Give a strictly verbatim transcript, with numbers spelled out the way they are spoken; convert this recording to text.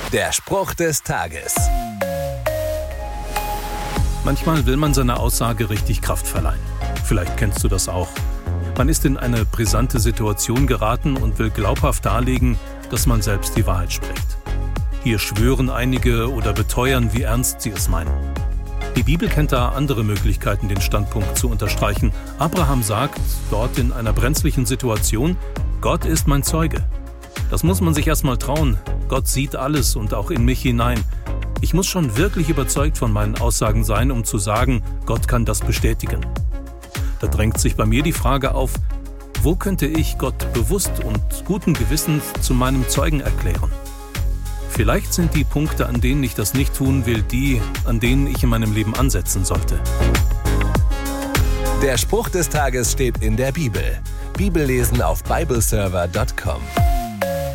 Der Spruch des Tages. Manchmal will man seiner Aussage richtig Kraft verleihen. Vielleicht kennst du das auch. Man ist in eine brisante Situation geraten und will glaubhaft darlegen, dass man selbst die Wahrheit spricht. Hier schwören einige oder beteuern, wie ernst sie es meinen. Die Bibel kennt da andere Möglichkeiten, den Standpunkt zu unterstreichen. Abraham sagt, dort in einer brenzlichen Situation, Gott ist mein Zeuge. Das muss man sich erstmal trauen. Gott sieht alles und auch in mich hinein. Ich muss schon wirklich überzeugt von meinen Aussagen sein, um zu sagen, Gott kann das bestätigen. Da drängt sich bei mir die Frage auf, wo könnte ich Gott bewusst und guten Gewissens zu meinem Zeugen erklären? Vielleicht sind die Punkte, an denen ich das nicht tun will, die, an denen ich in meinem Leben ansetzen sollte. Der Spruch des Tages steht in der Bibel. Bibellesen auf bibleserver punkt com.